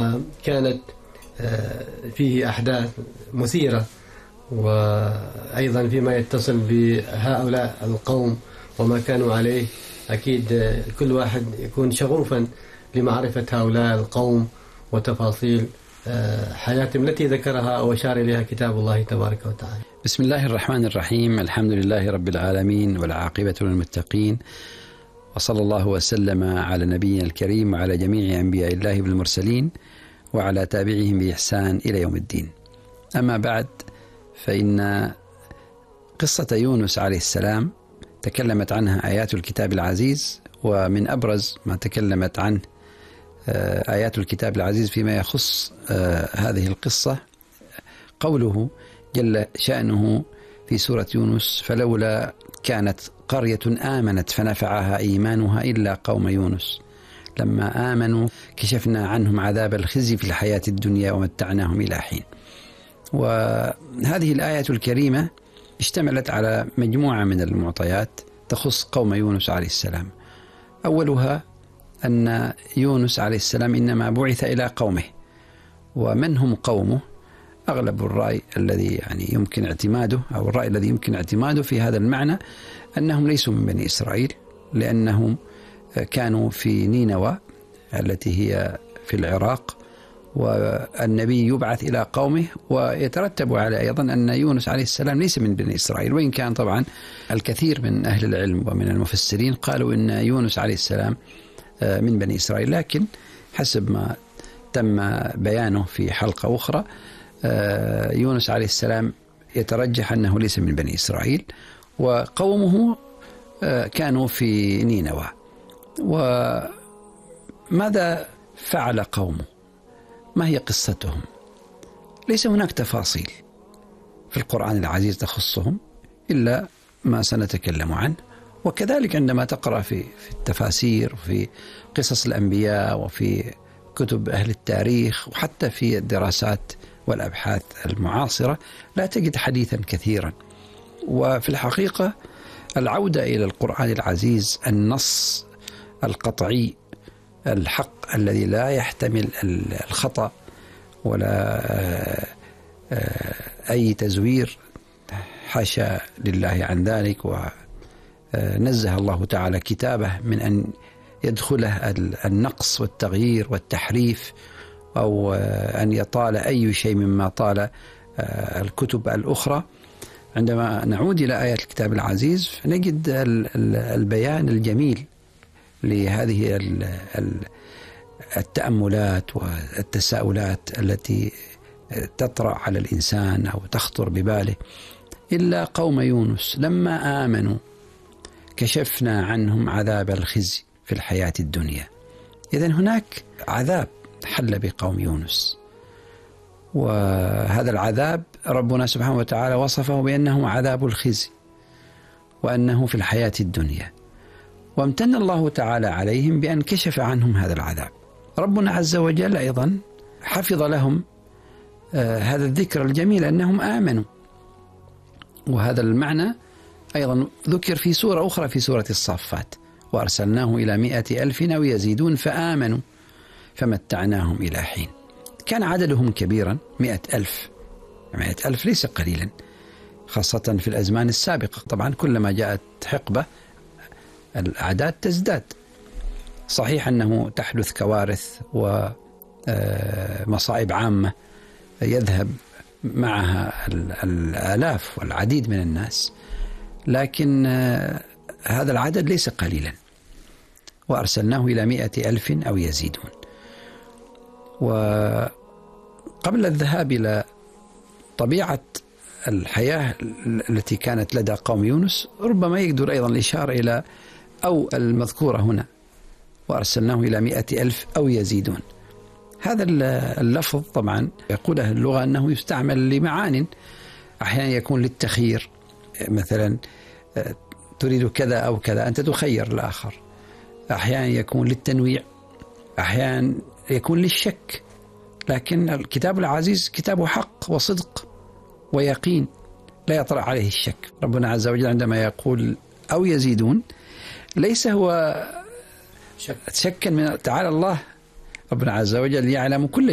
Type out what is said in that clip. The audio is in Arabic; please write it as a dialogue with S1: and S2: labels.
S1: وكانت فيه أحداث مثيرة، وأيضا فيما يتصل بهؤلاء القوم وما كانوا عليه. أكيد كل واحد يكون شغوفا لمعرفة هؤلاء القوم وتفاصيل حياتهم التي ذكرها وأشار إليها كتاب الله تبارك وتعالى.
S2: بسم الله الرحمن الرحيم. الحمد لله رب العالمين، والعاقبة للمتقين، وصلى الله وسلم على نبينا الكريم وعلى جميع أنبياء الله والمرسلين وعلى تابعهم بإحسان إلى يوم الدين. أما بعد، فإن قصة يونس عليه السلام تكلمت عنها آيات الكتاب العزيز، ومن أبرز ما تكلمت عنه آيات الكتاب العزيز فيما يخص هذه القصة قوله جل شأنه في سورة يونس: فلولا كانت قرية آمنت فنفعها إيمانها إلا قوم يونس لما آمنوا كشفنا عنهم عذاب الخزي في الحياة الدنيا ومتعناهم إلى حين. وهذه الآية الكريمة اشتملت على مجموعة من المعطيات تخص قوم يونس عليه السلام. أولها أن يونس عليه السلام إنما بعث إلى قومه، ومن هم قومه؟ أغلب الرأي الذي يمكن اعتماده، أو الرأي الذي يمكن اعتماده في هذا المعنى، أنهم ليسوا من بني إسرائيل، لأنهم كانوا في نينوى التي هي في العراق، والنبي يبعث إلى قومه، ويترتب على أيضا أن يونس عليه السلام ليس من بني إسرائيل، وإن كان طبعا الكثير من أهل العلم ومن المفسرين قالوا أن يونس عليه السلام من بني إسرائيل، لكن حسب ما تم بيانه في حلقة أخرى يونس عليه السلام يترجح أنه ليس من بني إسرائيل، وقومه كانوا في نينوى. وماذا فعل قومه؟ ما هي قصتهم؟ ليس هناك تفاصيل في القرآن العزيز تخصهم إلا ما سنتكلم عنه، وكذلك عندما تقرأ في التفاسير وفي قصص الأنبياء وفي كتب أهل التاريخ وحتى في الدراسات والأبحاث المعاصرة لا تجد حديثا كثيرا. وفي الحقيقة العودة إلى القرآن العزيز، النص القطعي الحق الذي لا يحتمل الخطأ ولا أي تزوير، حاشا لله عن ذلك، ونزه الله تعالى كتابه من أن يدخله النقص والتغيير والتحريف، أو أن يطال أي شيء مما طال الكتب الأخرى. عندما نعود إلى آيات الكتاب العزيز فنجد البيان الجميل لهذه التأملات والتساؤلات التي تطرأ على الإنسان أو تخطر بباله. إلا قوم يونس لما آمنوا كشفنا عنهم عذاب الخزي في الحياة الدنيا. إذن هناك عذاب حل بقوم يونس، وهذا العذاب ربنا سبحانه وتعالى وصفه بأنه عذاب الخزي، وأنه في الحياة الدنيا، وامتن الله تعالى عليهم بأن كشف عنهم هذا العذاب. ربنا عز وجل أيضا حفظ لهم هذا الذكر الجميل أنهم آمنوا، وهذا المعنى أيضا ذكر في سورة أخرى في سورة الصافات: وأرسلناه إلى 100,000 أو يزيدون فآمنوا فمتعناهم إلى حين. كان عددهم كبيرا، 100,000. 100,000 ليس قليلا، خاصة في الأزمان السابقة. طبعا كلما جاءت حقبة الأعداد تزداد. صحيح أنه تحدث كوارث ومصائب عامة يذهب معها الآلاف والعديد من الناس، لكن هذا العدد ليس قليلا. وأرسلناه إلى 100,000 أو يزيدون. وقبل الذهاب إلى طبيعة الحياة التي كانت لدى قوم يونس، ربما يقدر أيضا الإشارة إلى أو المذكورة هنا: وأرسلناه إلى 100,000 أو يزيدون. هذا اللفظ طبعا يقوله اللغة أنه يستعمل لمعان، أحيانا يكون للتخيير، مثلا تريد كذا أو كذا، أنت تخير الآخر. أحيانا يكون للتنويع، أحيانا يكون للشك. لكن الكتاب العزيز كتاب حق وصدق ويقين لا يطرأ عليه الشك. ربنا عز وجل عندما يقول أو يزيدون ليس هو شكا من تعالى الله، ربنا عز وجل يعلم كل